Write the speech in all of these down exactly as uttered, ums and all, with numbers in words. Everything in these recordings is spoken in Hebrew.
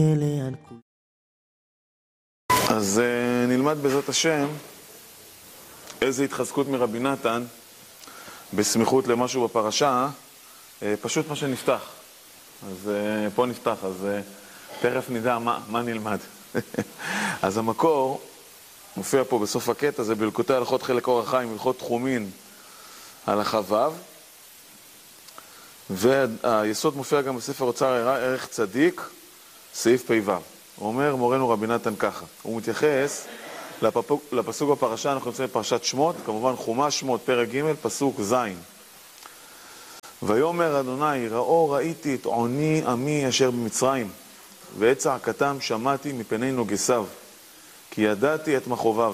אז נלמד בעזרת השם איזה התחזקות מרבי נתן בסמיכות למשהו בפרשה, פשוט מה שנפתח. אז פה נפתח, אז תכף נדע מה, מה נלמד. אז המקור מופיע פה בסוף הקטע, זה בלקוטי הלכות חלק אור החיים, הלכות תחומין, הלכה ו', והיסוד מופיע גם בספר אוצר ערך צדיק, סעיף פ"ו. הוא אומר, מורנו רבי נתן ככה, הוא מתייחס לפסוק, לפסוק בפרשה, אנחנו נמצאים בפרשת שמות, כמובן חומש שמות, פרק ג', פסוק ז'. ויאמר אדוני, ראו ראיתי את עוני עמי אשר במצרים, ואת צעקתם שמעתי מפני נוגסיו, כי ידעתי את מכאוביו.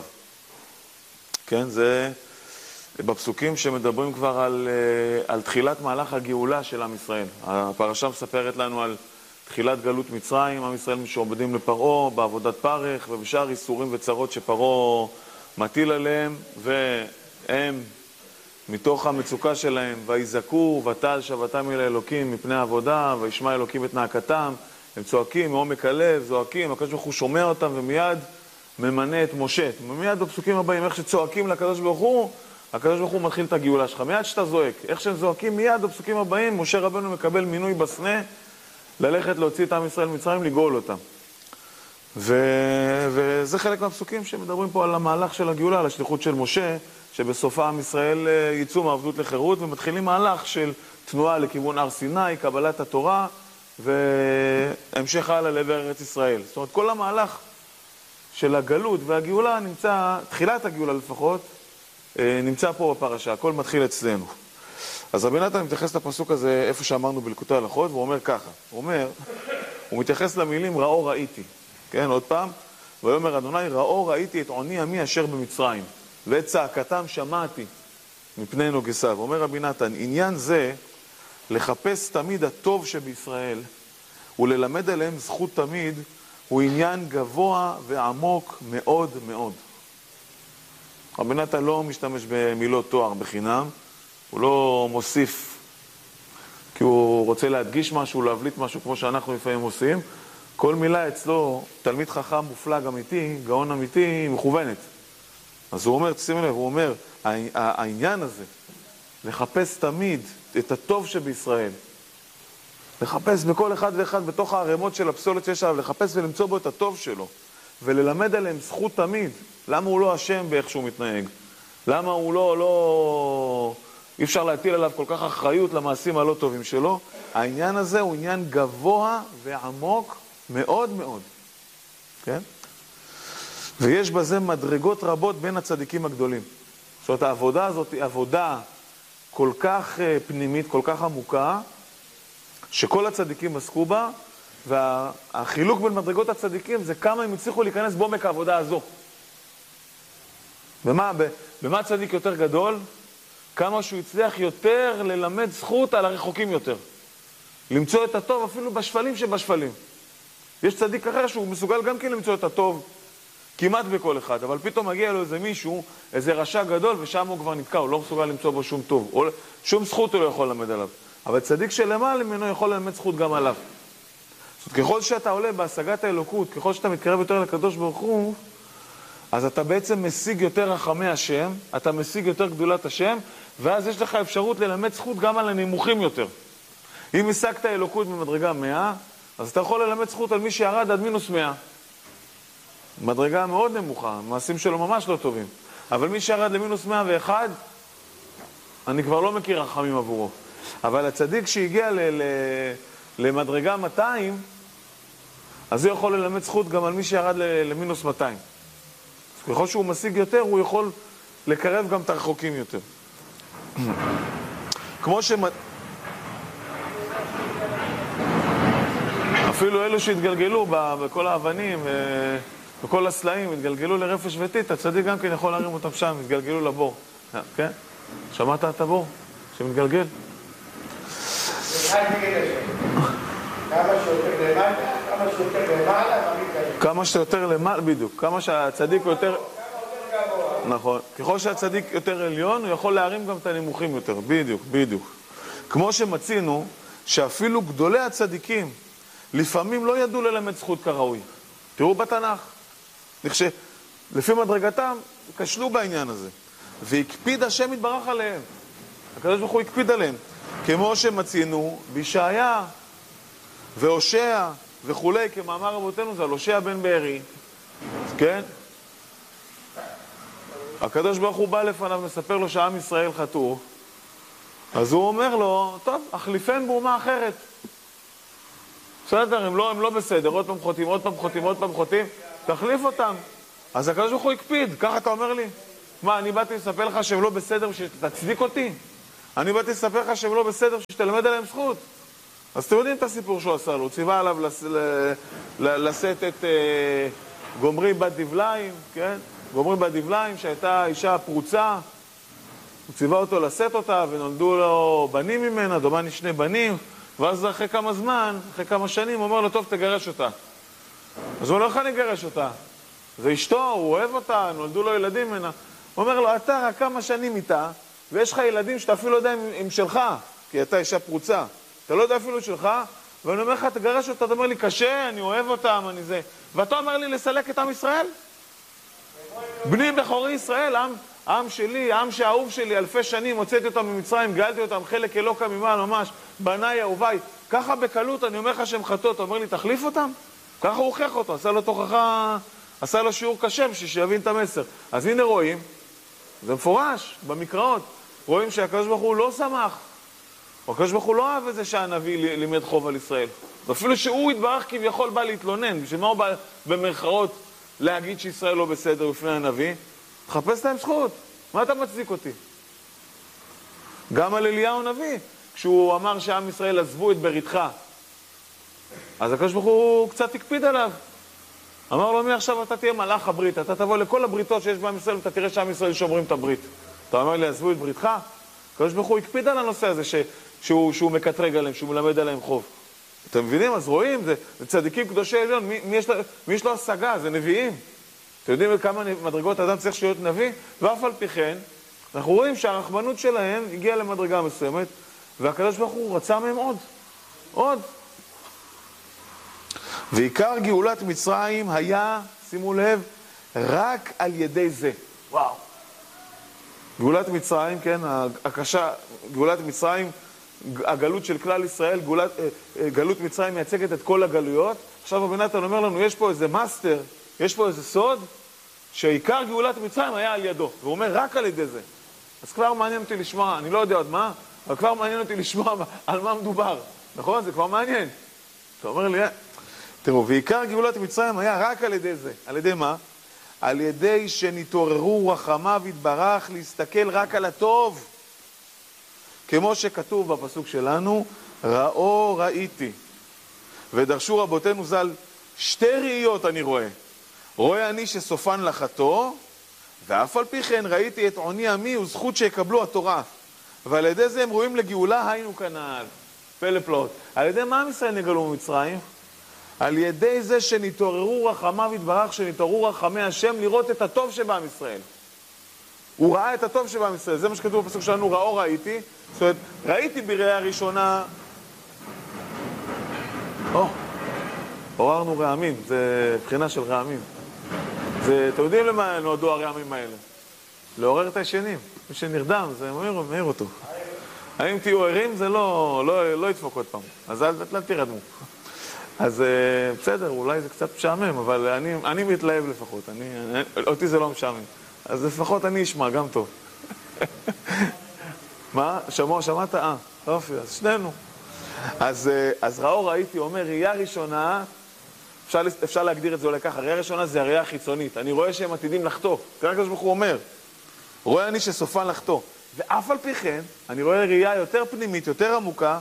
כן, זה בפסוקים שמדברים כבר על, על תחילת מהלך הגאולה של עם ישראל. הפרשה מספרת לנו על תחילת גלות מצרים, עם ישראל משועבדים לפרעה, בעבודת פרך ובשאר איסורים וצרות שפרעה מטיל עליהם, והם מתוך המצוקה שלהם, ויזעקו ותעל שבתם אל האלוקים מפני העבודה, וישמע אלוקים את נאקתם, הם צועקים מעומק הלב, זועקים, הקדוש ברוך הוא שומע אותם ומיד ממנה את משה. ומיד בפסוקים הבאים, איך שצועקים לקדוש ברוך הוא, הקדוש ברוך הוא מתחיל את הגאולה שלך. מיד שאתה זועק, איך שהם זועקים, מיד בפסוקים הבאים, משה רבנו מקבל מינוי בסנה, ללכת להוציא את עם ישראל מצרים, לגאול אותם. ו... וזה חלק מהפסוקים שמדברים פה על המהלך של הגאולה, על השליחות של משה, שבסופה עם ישראל יצאו מעבדות לחירות, ומתחילים מהלך של תנועה לכיוון הר סיני, קבלת התורה, והמשך הלאה לעבר ארץ ישראל. זאת אומרת, כל המהלך של הגלות והגאולה נמצא, תחילת הגאולה לפחות, נמצא פה בפרשה, הכל מתחיל אצלנו. אז רבי נתן מתייחס לפסוק הזה איפה שאמרנו בלקוטי הלכות, והוא אומר ככה, הוא אומר, הוא מתייחס למילים ראו ראיתי, כן, עוד פעם, ויאמר אדוני, ראו ראיתי את עוני עמי אשר במצרים, ואת צעקתם שמעתי מפני נוגסיו. אומר רבי נתן, עניין זה לחפש תמיד הטוב שבישראל, וללמד עליהם זכות תמיד, הוא עניין גבוה ועמוק מאוד מאוד. רבי נתן לא משתמש במילות תואר בחינם, הוא לא מוסיף כי הוא רוצה להדגיש משהו, להבליט משהו כמו שאנחנו לפעמים עושים. כל מילה אצלו, תלמיד חכם מופלג אמיתי, גאון אמיתי, מכוונת. אז הוא אומר, תשימו לב, הוא אומר, העניין הזה, לחפש תמיד את הטוב שבישראל, לחפש בכל אחד ואחד בתוך הערימות של הפסולת שיש עליו, לחפש ולמצוא בו את הטוב שלו, וללמד עליהם זכות תמיד. למה הוא לא אשם באיך שהוא מתנהג? למה הוא לא, לא... אי אפשר להטיל עליו כל כך אחריות למעשים הלא טובים שלו? העניין הזה הוא עניין גבוה ועמוק מאוד מאוד. כן? ויש בזה מדרגות רבות בין הצדיקים הגדולים. זאת אומרת, העבודה הזאת היא עבודה כל כך פנימית, כל כך עמוקה, שכל הצדיקים עסקו בה, והחילוק בין מדרגות הצדיקים זה כמה הם הצליחו להיכנס בעומק העבודה הזו. במה, במה צדיק יותר גדול? כמה שהוא הצליח יותר ללמד זכות על הרחוקים יותר. למצוא את הטוב אפילו בשפלים שבשפלים. יש צדיק אחר שהוא מסוגל גם כן למצוא את הטוב כמעט בכל אחד, אבל פתאום מגיע לו איזה מישהו, איזה רשע גדול, ושם הוא כבר נתקע, הוא לא מסוגל למצוא בו שום טוב. או, שום זכות הוא לא יכול ללמד עליו. אבל צדיק שלמעלה ממנו יכול ללמד זכות גם עליו. זאת אומרת, ככל שאתה עולה בהשגת האלוקות, ככל שאתה מתקרב יותר לקדוש ברוך הוא, אז אתה בעצם משיג יותר רחמי השם, אתה משיג יותר גדולת השם, ואז יש לך אפשרות ללמד זכות גם על הנמוכים יותר. אם השגת אלוקות במדרגה מאה, אז אתה יכול ללמד זכות על מי שירד עד מינוס מאה. מדרגה מאוד נמוכה, מעשים שלו ממש לא טובים. אבל מי שירד למינוס מאה ואחד, אני כבר לא מכיר רחמים עבורו. אבל הצדיק שהגיע ל- ל- למדרגה מאתיים, אז הוא יכול ללמד זכות גם על מי שירד ל- למינוס מאתיים. ככל שהוא משיג יותר, הוא יכול לקרב גם את הרחוקים יותר. כמו ש... אפילו אלו שהתגלגלו בכל האבנים, בכל הסלעים, התגלגלו לרפש וטיט, הצדיק גם כן יכול להרים אותם שם, התגלגלו לבור. כן? שמעת את הבור שמתגלגל? כמה שיותר למטה, כמה שיותר למעלה, כמה שיותר למעלה, בדיוק. כמה שהצדיק יותר... נכון. ככל שהצדיק יותר עליון, הוא יכול להרים גם את הנמוכים יותר. בדיוק, בדיוק. כמו שמצינו, שאפילו גדולי הצדיקים, לפעמים לא ידעו ללמד זכות כראוי. תראו בתנ"ך. לפי מדרגתם, כשלו בעניין הזה. והקפיד השם יתברך עליהם. הקדוש ברוך הוא הקפיד עליהם. כמו שמצינו בישעיה והושע וכולי, כמאמר רבותינו, זה על הושע בן בארי. כן? הקדוש ברוך הוא בא לפניו, מספר לו שעם ישראל חטאו. אז הוא אומר לו, טוב, החליפן באומה אחרת. בסדר, הם לא, הם לא בסדר, עוד פעם חוטאים, עוד פעם חוטאים, עוד פעם חוטאים, תחליף אותם. אז הקדוש ברוך הוא הקפיד, ככה אתה אומר לי? מה, אני באתי לספר לך שהם לא בסדר ושתצדיק אותי? אני באתי לספר לך שהם לא בסדר ושתלמד עליהם זכות? אז אתם יודעים את הסיפור שהוא עשה לו, הוא ציווה עליו לס... לשאת את uh, גומרי בת דבליים, כן? גומרי בת דבליים שהייתה אישה פרוצה, הוא ציווה אותו לשאת אותה ונולדו לו בנים ממנה, דומני שני בנים, ואז אחרי כמה זמן, אחרי כמה שנים, הוא אומר לו, טוב, תגרש אותה. אז הוא לא יכול לגרש אותה. זה אשתו, הוא אוהב אותה, נולדו לו ילדים ממנה. הוא אומר לו, אתה רק כמה שנים איתה, ויש לך ילדים שאתה אפילו לא יודע אם, אם שלך, כי אתה אישה פרוצה. אתה לא יודע אפילו שלך, ואני אומר לך, תגרש אותה, אתה אומר לי, קשה, אני אוהב אותם, אני זה. ואתה אומר לי, לסלק את עם ישראל? בני בכורי ישראל, עם, עם שלי, עם שאהוב שלי, אלפי שנים, הוצאתי אותם ממצרים, גאלתי אותם, חלק אלוקה ממעל ממש, בניי אהוביי. ככה בקלות, אני אומר לך שהם חטאו, אתה אומר לי, תחליף אותם? ככה הוא הוכיח אותו, עשה לו תוכחה, עשה לו שיעור קשה בשביל שיבין את המסר. אז הנה רואים, זה מפורש, במקראות, רואים שהקדוש ברוך הוא לא שמח. הקדוש ברוך הוא לא אהב את זה שהנביא לימד חוב על ישראל. ואפילו שהוא התברך כביכול בא להתלונן, בשביל מה הוא בא במרכאות להגיד שישראל לא בסדר בפני הנביא? תחפש להם זכות, מה אתה מצדיק אותי? גם על אליהו נביא, כשהוא אמר שעם ישראל עזבו את בריתך, אז הקדוש ברוך הוא קצת הקפיד עליו. אמר לו, מי עכשיו אתה תהיה מלאך הברית, אתה תבוא לכל הבריתות שיש בעם ישראל, ואתה תראה שעם ישראל שומרים את הברית. אתה אומר לי, עזבו את בריתך? הקדוש ברוך הוא הקפיד על הנושא הזה, ש, שהוא, שהוא מקטרג עליהם, שהוא מלמד עליהם חוב. אתם מבינים? אז רואים, זה, זה צדיקים קדושי עליון, מי, מי, יש לו, מי יש לו השגה? זה נביאים. אתם יודעים כמה מדרגות אדם צריך להיות נביא? ואף על פי כן, אנחנו רואים שהרחמנות שלהם הגיעה למדרגה מסוימת, והקדוש ברוך הוא רצה מהם עוד. עוד. ועיקר גאולת מצרים היה, שימו לב, רק על ידי זה. וואו. גאולת מצרים, כן, הקשה, גאולת מצרים, הגלות של כלל ישראל, גאולת, גלות מצרים מייצגת את כל הגלויות. עכשיו רבי נתן אומר לנו, יש פה איזה מאסטר, יש פה איזה סוד, שעיקר גאולת מצרים היה על ידו. והוא אומר, רק על ידי זה. אז כבר מעניין אותי לשמוע, אני לא יודע עוד מה, אבל כבר מעניין אותי לשמוע על מה מדובר. נכון? זה כבר מעניין. אתה אומר לי, תראו, ועיקר גאולת מצרים היה רק על ידי זה. על ידי מה? על ידי שנתעוררו רחמיו יתברך להסתכל רק על הטוב. כמו שכתוב בפסוק שלנו, ראו ראיתי. ודרשו רבותינו ז"ל, שתי ראיות אני רואה. רואה אני שסופן לחטוא, ואף על פי כן ראיתי את עוני עמי וזכות שיקבלו התורה. ועל ידי זה הם רואים לגאולה, היינו כנעל. פלא פלאות. על ידי מה עם ישראל נגלו במצרים? על ידי זה שנתעוררו רחמיו יתברך, שנתעוררו רחמי השם לראות את הטוב שבעם ישראל. הוא ראה את הטוב שבעם ישראל. זה מה שכתוב בפסוק שלנו, ראו ראיתי. זאת אומרת, ראיתי בראייה הראשונה... או, עוררנו רעמים, זה בחינה של רעמים. זה, אתם יודעים למה נועדו הרעמים האלה? לעורר את הישנים. מי שנרדם, זה מאיר, מאיר אותו. האם תהיו ערים? זה לא, לא, לא ידפוק עוד פעם. אז אל, אל תירדמו. אז בסדר, אולי זה קצת משעמם, אבל אני, אני מתלהב לפחות. אני, אני, אותי זה לא משעמם. אז לפחות אני אשמע, גם טוב. מה? שמוע, שמעת? אה, יופי, אז שנינו. אז, אז ראו ראיתי, אומר, ראייה ראשונה, אפשר, אפשר להגדיר את זה אולי ככה, ראייה ראשונה זה הראייה החיצונית. אני רואה שהם עתידים לחטוא. תראה כזה שהוא אומר, רואה אני שסופן לחטוא. ואף על פי כן, אני רואה ראייה יותר פנימית, יותר עמוקה,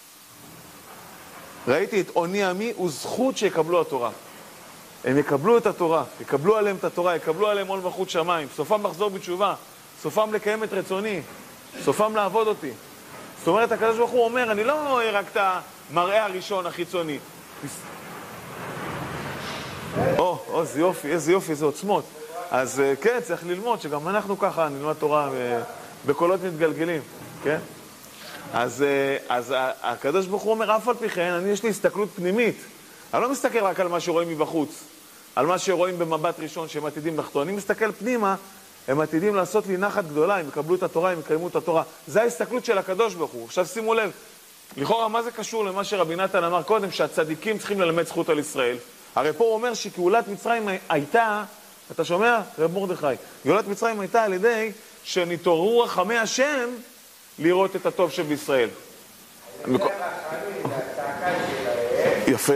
ראיתי את עוני עמי וזכות שיקבלו התורה. הם יקבלו את התורה, יקבלו עליהם את התורה, יקבלו עליהם עול מלכות שמיים. סופם לחזור בתשובה, סופם לקיים את רצוני, סופם לעבוד אותי. זאת אומרת, הקדוש ברוך הוא אומר, אני לא רואה רק את המראה הראשון החיצוני. או, או, איזה יופי, איזה יופי, איזה עוצמות. אז כן, צריך ללמוד שגם אנחנו ככה נלמד תורה בקולות מתגלגלים, כן? אז, אז הקדוש ברוך הוא אומר, אף על פי כן, אני יש לי הסתכלות פנימית. אני לא מסתכל רק על מה שרואים מבחוץ, על מה שרואים במבט ראשון שהם עתידים לחטוא. אני מסתכל פנימה, הם עתידים לעשות לי נחת גדולה, הם יקבלו את התורה, הם יקיימו את התורה. זה ההסתכלות של הקדוש ברוך הוא. עכשיו שימו לב, לכאורה מה זה קשור למה שרבי נתן אמר קודם, שהצדיקים צריכים ללמד זכות על ישראל? הרי פה הוא אומר שגאולת מצרים הייתה, אתה שומע? רב מרדכי, גאולת מצרים הייתה על ידי שנתעוררו רחמי השם לראות את הטוב שבישראל. יפה.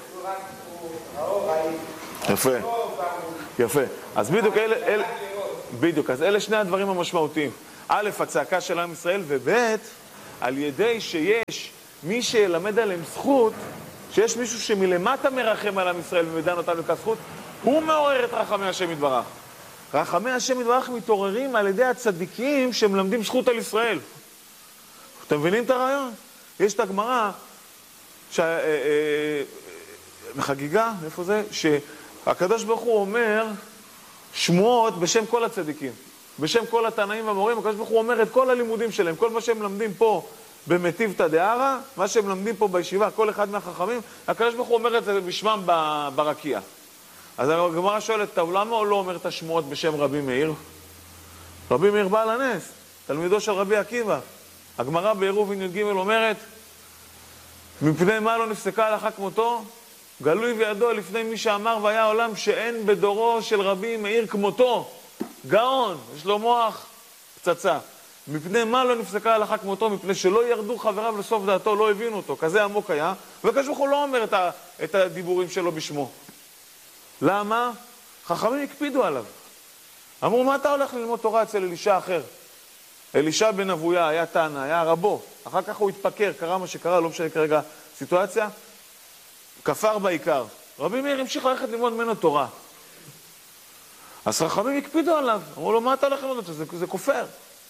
יפה. יפה. אז בדיוק אלה, אלה, בדיוק, אז אלה שני הדברים המשמעותיים. א', הצעקה של עם ישראל, וב', על ידי שיש מי שילמד עליהם זכות, שיש מישהו שמלמטה מרחם על עם ישראל ומדן אותם לכך זכות, הוא מעורר את רחמי השם יתברך. רחמי השם יתברך מתעוררים על ידי הצדיקים שמלמדים זכות על ישראל. אתם מבינים את הרעיון? יש את הגמרא בחגיגה, איפה זה? שהקדוש ברוך הוא אומר שמועות בשם כל הצדיקים, בשם כל התנאים והמורים. הקדוש ברוך הוא אומר את כל הלימודים שלהם, כל מה שהם למדים פה במטיבתא דערא, מה שהם למדים פה בישיבה, כל אחד מהחכמים, הקדוש ברוך הוא אומר את זה בשמם ברקיע. אז הגמרא שואלת, טוב, למה הוא לא אומר את השמועות בשם רבי מאיר? רבי מאיר בעל הנס, תלמידו של רבי עקיבא. הגמרא בעירובין י"ג אומרת, מפני מה לא נפסקה הלכה כמותו? גלוי וידוע לפני מי שאמר והיה עולם שאין בדורו של רבי מאיר כמותו. גאון, יש לו מוח פצצה. מפני מה לא נפסקה הלכה כמותו? מפני שלא ירדו חבריו לסוף דעתו, לא הבינו אותו. כזה עמוק היה, והקדוש ברוך הוא לא אומר את, ה, את הדיבורים שלו בשמו. למה? חכמים הקפידו עליו. אמרו, מה אתה הולך ללמוד תורה אצל אלישע אחר? אלישע בן אבויה היה תנא, היה רבו. אחר כך הוא התפקר, קרה מה שקרה, לא משנה כרגע סיטואציה. כפר בעיקר. רבי מאיר המשיך ללכת ללמוד ממנו תורה. אז חכמים הקפידו עליו. אמרו לו, מה אתה הולך ללמוד אותו? זה, זה כופר.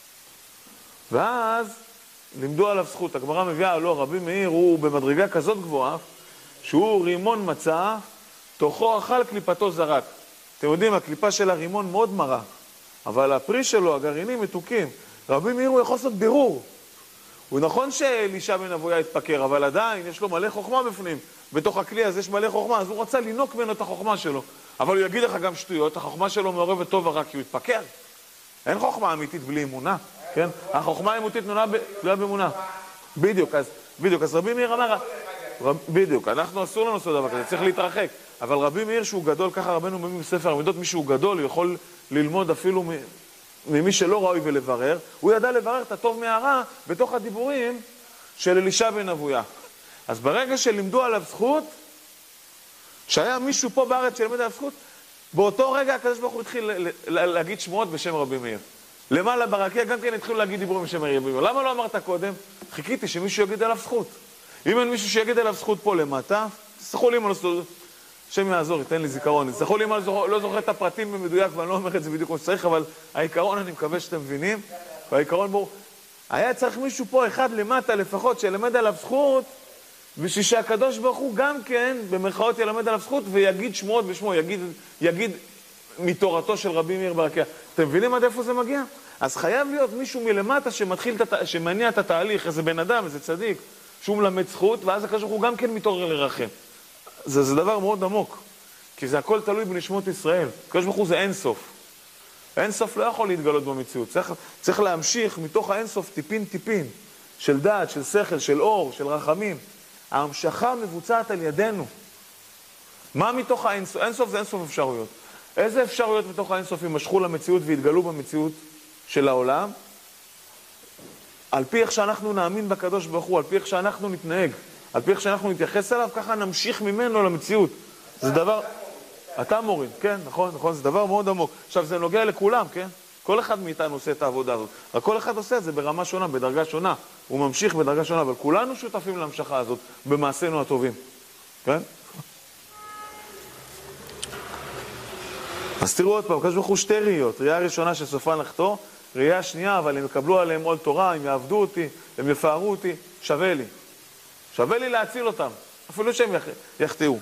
ואז לימדו עליו זכות. הגמרא מביאה, לא, רבי מאיר הוא במדרגה כזאת גבוהה, שהוא רימון מצא, תוכו אכל קליפתו זרק. אתם יודעים, הקליפה של הרימון מאוד מרה, אבל הפרי שלו, הגרעינים מתוקים. רבי מאיר הוא יכול לעשות בירור. הוא נכון שאלישע בן אבויה התפקר, אבל עדיין יש לו מלא חוכמה בפנים. בתוך הכלי הזה יש מלא חוכמה, אז הוא רצה לינוק ממנו את החוכמה שלו. אבל הוא יגיד לך גם שטויות, החוכמה שלו מעורבת טוב ורק כי הוא התפקר. אין חוכמה אמיתית בלי אמונה, כן? החוכמה האמיתית תלויה באמונה. בדיוק, אז, בדיוק, אז רבי מאיר אמר, רב, בדיוק, אנחנו אסור לנו לעשות דבר כזה, צריך להתרחק. אבל רבי מאיר שהוא גדול, ככה רבנו מביא בספר המידות, מי שהוא גדול, הוא יכול ללמוד אפילו מ... ממי שלא ראוי ולברר. הוא ידע לברר את הטוב מהרע בתוך הדיבורים של אלישע בן אבויה. אז ברגע שלימדו עליו זכות, שהיה מישהו פה בארץ שלמד עליו זכות, באותו רגע הקדוש ברוך הוא התחיל להגיד שמועות בשם רבי מאיר. למעלה ברקיע גם כן התחילו להגיד דיבורים בשם רבי מאיר. למה לא אמרת קודם? חיכיתי שמישהו יגיד עליו זכות. אם אין מישהו שיגיד עליו זכות פה למטה, תסלחו לי אם אני לא... השם יעזור, ייתן לי זיכרון. תסלחו לי אם אני לא זוכר את הפרטים במדויק, ואני לא אומר את זה בדיוק כמו שצריך, אבל העיקרון אני מקווה שאתם מבינים. והעיקרון בו, היה צריך מישהו פה אחד למטה לפחות שילמד עליו זכות, בשביל שהקדוש ברוך הוא גם כן, במרכאות ילמד עליו זכות, ויגיד שמועות בשמו, יגיד, יגיד מתורתו של רבי מאיר ברקיע. אתם מבינים עד איפה זה מגיע? אז חייב להיות מישהו מלמטה שמתחיל, שמניע את התהליך, איזה בן אדם, איזה צדיק, שהוא מלמד זכות, ואז הקדוש ברוך הוא גם כן מתעורר לרחם. זה, זה דבר מאוד עמוק, כי זה הכל תלוי בנשמות ישראל. הקדוש ברוך הוא זה אינסוף. האינסוף לא יכול להתגלות במציאות. צריך, צריך להמשיך מתוך האינסוף טיפין טיפין, של דעת, של שכל, של אור, של רחמים. ההמשכה מבוצעת על ידינו. מה מתוך האינסוף? אינסוף זה אינסוף אפשרויות. איזה אפשרויות מתוך האינסוף יימשכו למציאות והתגלו במציאות של העולם? על פי איך שאנחנו נאמין בקדוש ברוך הוא, על פי איך שאנחנו נתנהג, על פי איך שאנחנו נתייחס אליו, ככה נמשיך ממנו למציאות. זה דבר... אתה מוריד, כן, נכון, נכון, זה דבר מאוד עמוק. עכשיו, זה נוגע לכולם, כן? כל אחד מאיתנו עושה את העבודה הזאת. רק כל אחד עושה את זה ברמה שונה, בדרגה שונה. הוא ממשיך בדרגה שונה, אבל כולנו שותפים להמשכה הזאת, במעשינו הטובים. כן? אז תראו עוד פעם, הקדוש ברוך הוא שתי ראיות. ראייה ראשונה שסופן לחטוא, ראייה שנייה, אבל הם יקבלו עליהם עול תורה, הם יעבדו אותי, הם יפארו אותי, שווה לי. שווה לי להציל אותם, אפילו שהם יחטאו.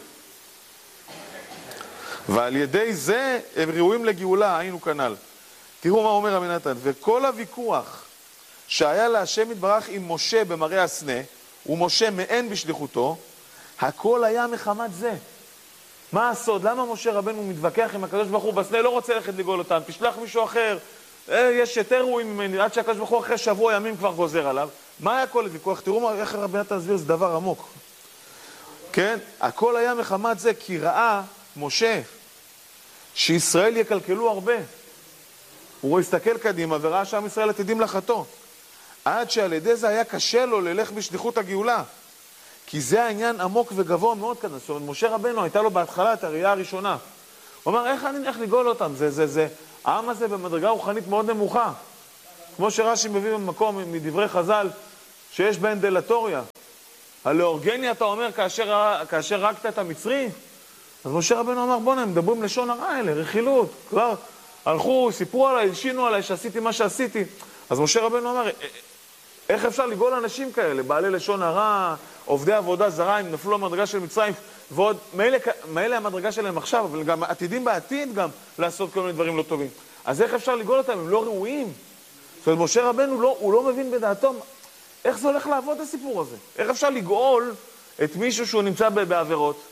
ועל ידי זה הם ראויים לגאולה, היינו כנ"ל. תראו מה אומר רבי נתן, וכל הוויכוח שהיה להשם יתברך עם משה במראה הסנה, ומשה מעין בשליחותו, הכל היה מחמת זה. מה הסוד? למה משה רבנו מתווכח עם הקדוש ברוך הוא בסנה, לא רוצה ללכת לגאול אותם, תשלח מישהו אחר, יש יותר ראויים ממני, עד שהקדוש ברוך הוא אחרי שבוע ימים כבר גוזר עליו. מה היה כל הוויכוח? תראו איך רבי נתן הסביר, זה דבר עמוק. כן? הכל היה מחמת זה, כי ראה משה שישראל יקלקלו הרבה. הוא הסתכל קדימה וראה שעם ישראל עתידים לחטוא. עד שעל ידי זה היה קשה לו ללך בשליחות הגאולה. כי זה העניין עמוק וגבוה מאוד כאן. זאת אומרת, משה רבנו הייתה לו בהתחלה את הראייה הראשונה. הוא אמר, איך אני איך לגאול אותם? זה, זה, זה. העם הזה במדרגה רוחנית מאוד נמוכה. כמו שרש"י מביא במקום מדברי חז"ל, שיש בהן דלטוריה. הלאורגני אתה אומר כאשר, כאשר רקת את המצרי? אז משה רבנו אמר, בוא נהם, מדברים לשון הרע האלה, רכילות. כבר הלכו, סיפרו עליי, הלשינו עליי שעשיתי מה שעשיתי. אז משה רבנו אמר, איך אפשר לגאול אנשים כאלה? בעלי לשון הרע, עובדי עבודה זרה, הם נפלו למדרגה של מצרים, ועוד, מאלה המדרגה שלהם עכשיו, אבל גם עתידים בעתיד גם לעשות כל מיני דברים לא טובים. אז איך אפשר לגאול אותם? הם לא ראויים. זאת אומרת, משה רבנו, לא, הוא לא מבין בדעתו, איך זה הולך לעבוד הסיפור הזה? איך אפשר לגאול את מישהו שהוא נמצא בעבירות?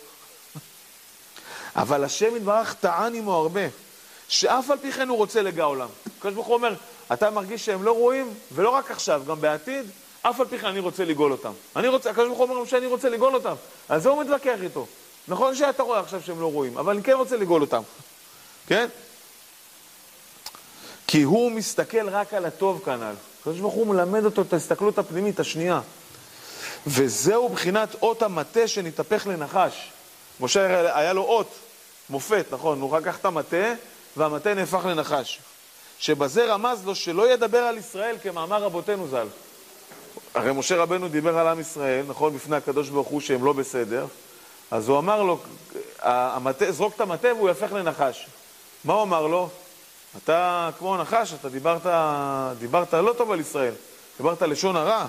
אבל השם יתברך טען עמו הרבה, שאף על פי כן הוא רוצה לגאולם. הקדוש ברוך הוא אומר, אתה מרגיש שהם לא רואים, ולא רק עכשיו, גם בעתיד, אף על פי כן אני רוצה לגאול אותם. אני רוצה, הקדוש ברוך הוא אומר שאני רוצה לגאול אותם. אז זה הוא מתווכח איתו. נכון שאתה רואה עכשיו שהם לא רואים, אבל אני כן רוצה לגאול אותם. כן? כי הוא מסתכל רק על הטוב כנ"ל. הקדוש ברוך הוא מלמד אותו את ההסתכלות הפנימית השנייה. וזהו בחינת אות המטה שנתהפך לנחש. משה היה לו אות, מופת, נכון? הוא לקח את המטה, והמטה נהפך לנחש. שבזה רמז לו שלא ידבר על ישראל כמאמר רבותינו ז"ל. הרי משה רבנו דיבר על עם ישראל, נכון? בפני הקדוש ברוך הוא שהם לא בסדר. אז הוא אמר לו, המטה, זרוק את המטה והוא יהפך לנחש. מה הוא אמר לו? אתה כמו נחש, אתה דיברת, דיברת לא טוב על ישראל, דיברת לשון הרע.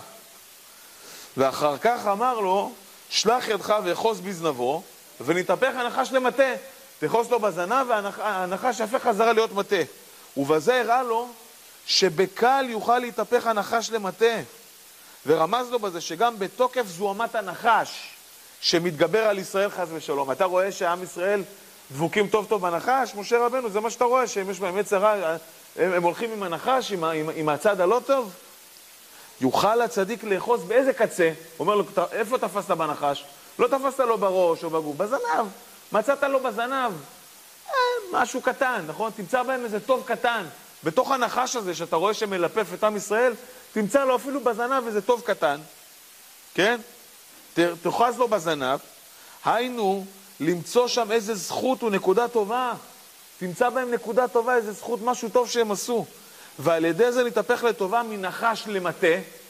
ואחר כך אמר לו, שלח ידך ואחוז בזנבו, ונתהפך הנחש למטה. תחוז לו בזנב והנחש יהפך חזרה להיות מטה. ובזה הראה לו שבקל יוכל להתהפך הנחש למטה. ורמז לו בזה שגם בתוקף זוהמת הנחש שמתגבר על ישראל חס ושלום. אתה רואה שעם ישראל דבוקים טוב טוב בנחש? משה רבנו, זה מה שאתה רואה, שהם יש בהם יצר רע, הם, הם הולכים עם הנחש, עם, עם, עם הצד הלא טוב. יוכל הצדיק לאחוז באיזה קצה? הוא אומר לו, איפה תפסת בנחש? לא תפסת לו בראש או בגוף, בזנב. מצאת לו בזנב. אה, משהו קטן, נכון? תמצא בהם איזה טוב קטן. בתוך הנחש הזה שאתה רואה שמלפף את עם ישראל, תמצא לו אפילו בזנב איזה טוב קטן. כן? תאחז לו בזנב. היינו, למצוא שם איזה זכות ונקודה טובה. תמצא בהם נקודה טובה, איזה זכות, משהו טוב שהם עשו. ועל ידי זה נתהפך לטובה מנחש למטה.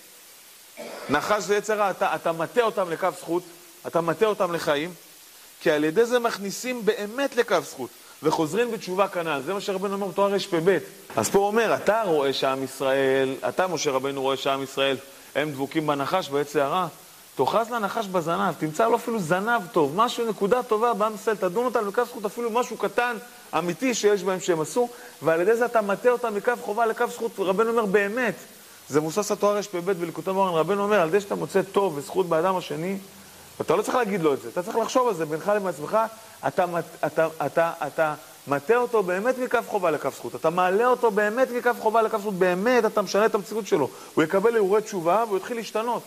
נחש זה יצר, אתה, אתה מטה אותם לקו זכות, אתה מטה אותם לחיים, כי על ידי זה מכניסים באמת לקו זכות, וחוזרים בתשובה כנ"ל. זה מה שרבנו אומר בתורה רפ"ב. אז פה הוא אומר, אתה רואה שעם ישראל, אתה משה רבנו רואה שעם ישראל, הם דבוקים בנחש, ביצר הרע, תאחז לנחש בזנב, תמצא לו אפילו זנב טוב, משהו, נקודה טובה בעם ישראל, תדון אותם לקו זכות, אפילו משהו קטן, אמיתי שיש בהם שהם עשו, ועל ידי זה אתה מטה אותם מקו חובה לקו זכות. רבנו אומר באמת, זה מוסס התורה רפ"ב בליקוטי מוהר"ן, רבנו אומר, על ידי שאתה מוצא טוב וזכות באדם השני, אתה לא צריך להגיד לו את זה, אתה צריך לחשוב על זה בינך לבין עצמך, אתה, אתה, אתה, אתה מטה אותו באמת מקו חובה לקו זכות, אתה מעלה אותו באמת מקו חובה לקו זכות, באמת אתה משנה את המציאות שלו, הוא יקבל אירועי תשובה והוא יתחיל להשתנות.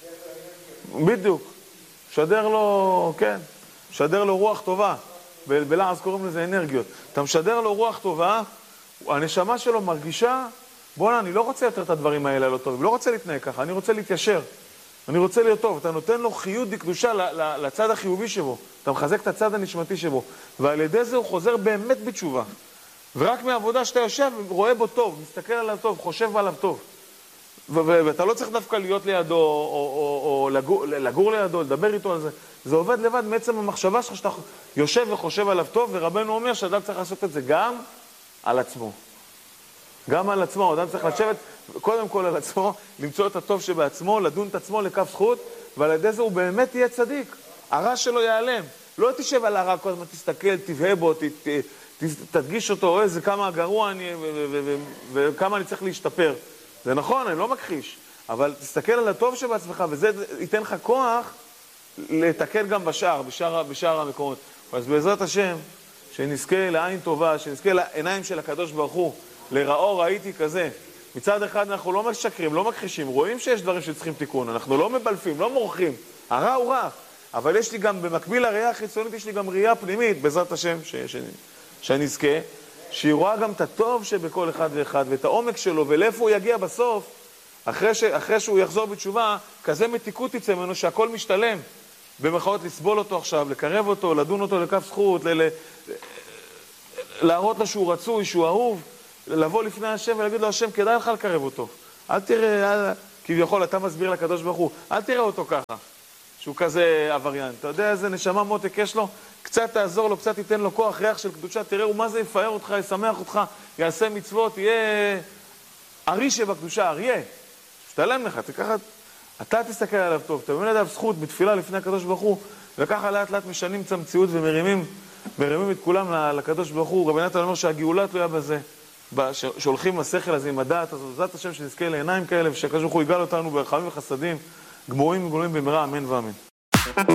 בדיוק, משדר לו, כן, משדר לו רוח טובה, בלעז קוראים לזה אנרגיות. אתה משדר לו רוח טובה, הנשמה שלו מרגישה, בוא'נה, אני לא רוצה יותר את הדברים האלה לא טובים, לא רוצה להתנהג ככה, אני רוצה להתיישר, אני רוצה להיות טוב. אתה נותן לו חיות דקדושה לצד החיובי שבו, אתה מחזק את הצד הנשמתי שבו, ועל ידי זה הוא חוזר באמת בתשובה. ורק מהעבודה שאתה יושב, רואה בו טוב, מסתכל עליו טוב, חושב עליו טוב. ואתה לא צריך דווקא להיות לידו, או, או, או לגור, לגור לידו, לדבר איתו על זה. זה עובד לבד מעצם המחשבה שלך, שאתה יושב וחושב עליו טוב, ורבנו אומר שאדם צריך לעשות את זה גם על עצמו. גם על עצמו, אדם צריך לשבת קודם כל על עצמו, למצוא את הטוב שבעצמו, לדון את עצמו לקו זכות, ועל ידי זה הוא באמת יהיה צדיק. הרע שלו ייעלם. לא תשב על הרע, כל הזמן תסתכל, תבהה בו, ת, ת, ת, תדגיש אותו, איזה כמה גרוע אני, וכמה אני צריך להשתפר. זה נכון, אני לא מכחיש, אבל תסתכל על הטוב שבעצמך, וזה ייתן לך כוח לתקן גם בשאר, בשאר, בשאר המקומות. אז בעזרת השם, שנזכה לעין טובה, שנזכה לעיניים של הקדוש ברוך הוא, לראו ראיתי כזה. מצד אחד אנחנו לא משקרים, לא מכחישים, רואים שיש דברים שצריכים תיקון, אנחנו לא מבלפים, לא מורחים, הרע הוא רע, אבל יש לי גם, במקביל לראייה החיצונית, יש לי גם ראייה פנימית, בעזרת השם, ש, ש, שנזכה, שהיא רואה גם את הטוב שבכל אחד ואחד, ואת העומק שלו, ולאיפה הוא יגיע בסוף, אחרי, ש, אחרי שהוא יחזור בתשובה, כזה מתיקות יצא ממנו שהכל משתלם, במחאות לסבול אותו עכשיו, לקרב אותו, לדון אותו לכף זכות, ל, ל, להראות לו שהוא רצוי, שהוא אהוב, לבוא לפני השם ולהגיד לו, השם, כדאי לך לקרב אותו. אל תראה, אל... כביכול, אתה מסביר לקדוש ברוך הוא, אל תראה אותו ככה, שהוא כזה עבריין. אתה יודע איזה נשמה מותק יש לו? קצת תעזור לו, קצת תיתן לו כוח, ריח של קדושה, תראה, ומה זה יפאר אותך, ישמח אותך, יעשה מצוות, יהיה ארי שבקדושה, אריה. שתלם לך, תקחת, אתה תסתכל עליו טוב, תאמין עליו זכות בתפילה לפני הקדוש ברוך הוא, וככה לאט לאט משנים את המציאות ומרימים, מרימים את כולם לקדוש ברוך הוא. רבי נתן אומר שהגאולה תלויה בזה. שהולכים לשכל הזה עם הדעת, אז זאת השם שנזכה לעיניים כאלה, ושהקדוש ברוך הוא יגאל אותנו ברחמים וחסדים, גמורים וגאולים במהרה, אמן ואמן.